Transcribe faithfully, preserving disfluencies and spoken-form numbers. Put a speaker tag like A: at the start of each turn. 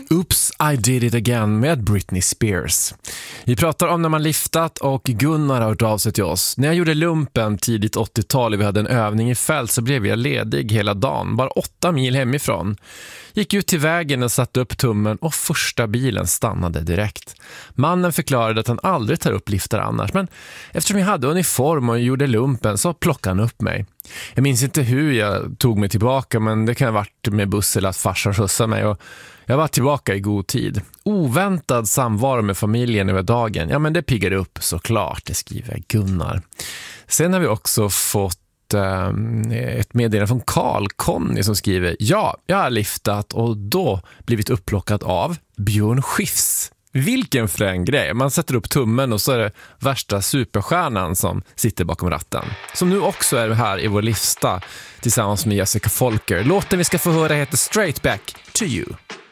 A: Oops, I did it again med Britney Spears. Vi pratar om när man liftat och Gunnar har hört av sig till oss. När jag gjorde lumpen tidigt åttiotal och vi hade en övning i fält så blev jag ledig hela dagen, bara åtta mil hemifrån. Gick ut till vägen och satte upp tummen och första bilen stannade direkt. Mannen förklarade att han aldrig tar upp liftar annars, men eftersom jag hade uniform och gjorde lumpen så plockade han upp mig. Jag minns inte hur jag tog mig tillbaka, men det kan ha varit med buss eller att farsan skjutsade mig och jag var tillbaka i god tid. Oväntad samvaro med familjen över dagen. Ja, men det piggade upp såklart, det skriver Gunnar. Sen har vi också fått eh, ett meddelande från Carl Conny som skriver: ja, jag har liftat och då blivit upplockad av Björn Skifs. Vilken frän grej. Man sätter upp tummen och så är det värsta superstjärnan som sitter bakom ratten. Som nu också är här i vår lista tillsammans med Jessica Folker. Låten vi ska få höra heter Straight Back to You.